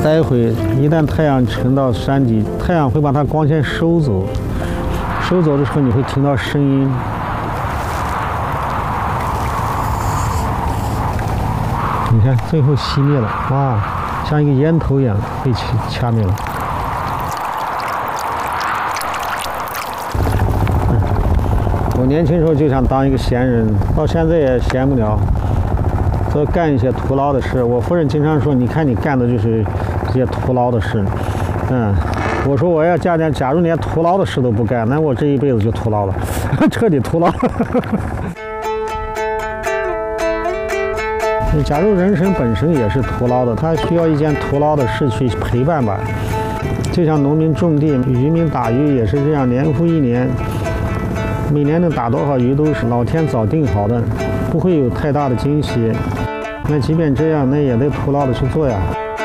待会一旦太阳沉到山底，太阳会把它光线收走，收走的时候你会听到声音。你看，最后熄灭了，哇，像一个烟头一样被掐灭了。我年轻时候就想当一个闲人，到现在也闲不了，都干一些徒劳的事。我夫人经常说：“你看你干的就是这些徒劳的事。”我说我要假如连徒劳的事都不干，那我这一辈子就徒劳了，彻底徒劳了。假如人生本身也是徒劳的，他需要一件徒劳的事去陪伴吧。就像农民种地，渔民打鱼也是这样，年复一年，每年能打多少鱼都是老天早定好的，不会有太大的惊喜。那即便这样，那也得徒劳的去做呀。